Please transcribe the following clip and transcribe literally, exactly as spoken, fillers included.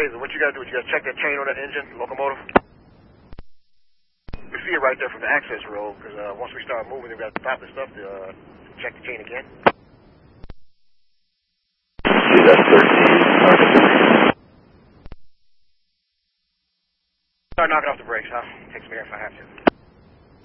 Laser, what you gotta do is you gotta check that chain on that engine, locomotive. We see it right there from the access road, because uh, once we start moving, we gotta stop this stuff to uh, check the chain again. That's thirteen. Start knocking off the brakes, huh? Take some air if I have to.